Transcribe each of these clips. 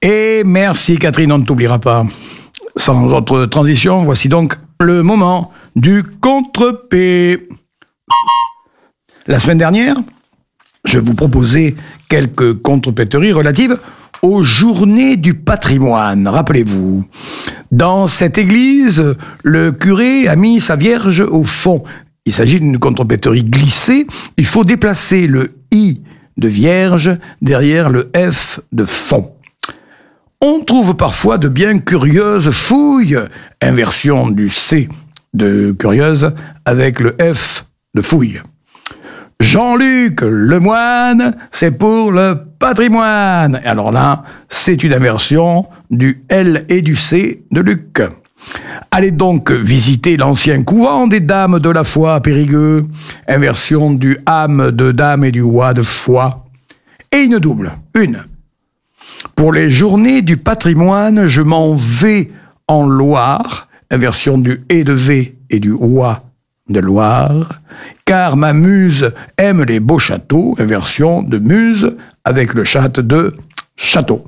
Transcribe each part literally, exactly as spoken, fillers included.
Et merci Catherine, on ne t'oubliera pas. Sans autre transition, voici donc le moment du contre-P. La semaine dernière, je vous proposais quelques contre-péteries relatives aux journées du patrimoine. Rappelez-vous, dans cette église, le curé a mis sa Vierge au fond. Il s'agit d'une contre-péterie glissée. Il faut déplacer le I de Vierge derrière le F de fond. On trouve parfois de bien curieuses fouilles, inversion du C de curieuse avec le F de fouille. Jean-Luc Lemoine, c'est pour le patrimoine. Alors là, c'est une inversion du L et du C de Luc. Allez donc visiter l'ancien couvent des dames de la foi à Périgueux, inversion du âme de dame et du oie de foi. Et une double, une. Pour les journées du patrimoine, je m'en vais en Loire, inversion du et de V et du oie de Loire, car ma muse aime les beaux châteaux, inversion de muse avec le chat de château.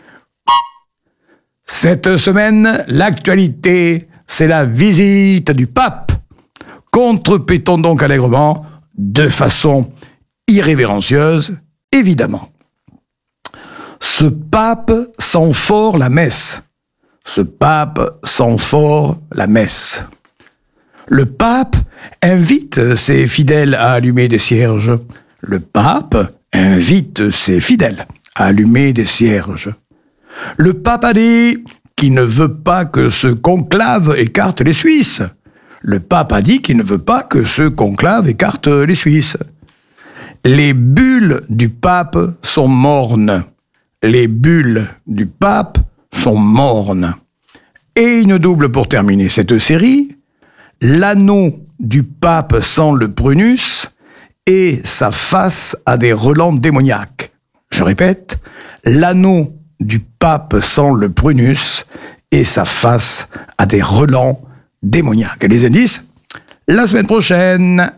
Cette semaine, l'actualité, c'est la visite du pape. Contre-pétons donc allègrement, de façon irrévérencieuse, évidemment. Ce pape sent fort la messe. Ce pape sent fort la messe. Le pape invite ses fidèles à allumer des cierges. Le pape invite ses fidèles à allumer des cierges. Le pape a dit qu'il ne veut pas que ce conclave écarte les Suisses. Le pape a dit qu'il ne veut pas que ce conclave écarte les Suisses. Les bulles du pape sont mornes. Les bulles du pape sont mornes. Et une double pour terminer cette série. L'anneau du pape sent le prunus et sa face a des relents démoniaques. Je répète, l'anneau du pape sent le prunus et sa face a des relents démoniaques. Les indices, la semaine prochaine.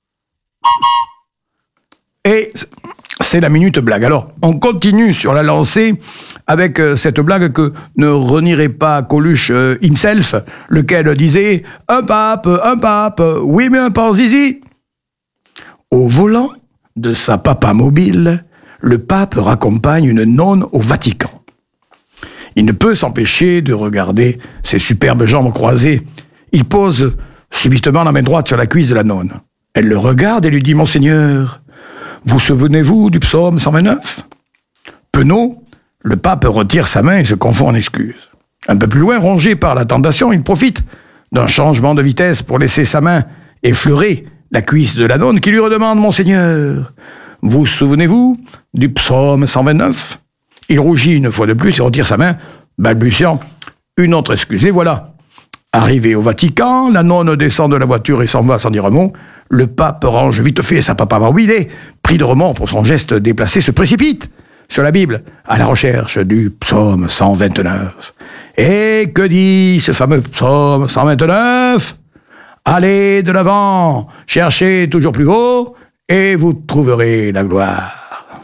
Et c'est la minute blague. Alors, on continue sur la lancée avec euh, cette blague que ne renierait pas Coluche euh, himself, lequel disait « Un pape, un pape, oui mais un panzizi ». Au volant de sa papa mobile, le pape raccompagne une nonne au Vatican. Il ne peut s'empêcher de regarder ses superbes jambes croisées. Il pose subitement la main droite sur la cuisse de la nonne. Elle le regarde et lui dit « Monseigneur, vous souvenez-vous du psaume cent vingt-neuf » Penaud, le pape retire sa main et se confond en excuses. Un peu plus loin, rongé par la tentation, il profite d'un changement de vitesse pour laisser sa main effleurer la cuisse de la nonne qui lui redemande « Monseigneur, vous souvenez-vous du psaume cent vingt-neuf » Il rougit une fois de plus et retire sa main, balbutiant une autre excuse. Et voilà. Arrivé au Vatican, la nonne descend de la voiture et s'en va sans dire un mot. Le pape range vite fait sa papa mobile et, pris de remords pour son geste déplacé, se précipite sur la Bible à la recherche du psaume cent vingt-neuf. Et que dit ce fameux psaume cent vingt-neuf ? Allez de l'avant, cherchez toujours plus haut et vous trouverez la gloire.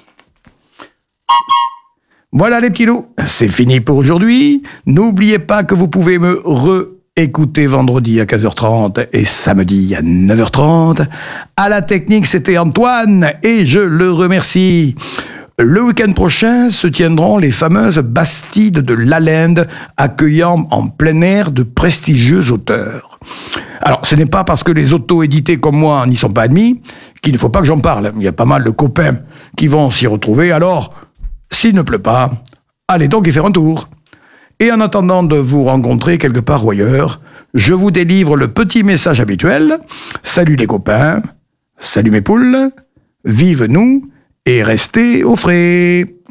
Voilà les petits loups, c'est fini pour aujourd'hui. N'oubliez pas que vous pouvez me re-écouter vendredi à quinze heures trente et samedi à neuf heures trente. À la technique, c'était Antoine et je le remercie. Le week-end prochain se tiendront les fameuses Bastides de Lalande, accueillant en plein air de prestigieux auteurs. Alors, ce n'est pas parce que les auto-édités comme moi n'y sont pas admis qu'il ne faut pas que j'en parle. Il y a pas mal de copains qui vont s'y retrouver, alors... S'il ne pleut pas, allez donc y faire un tour. Et en attendant de vous rencontrer quelque part ou ailleurs, je vous délivre le petit message habituel. Salut les copains, salut mes poules, vive nous et restez au frais.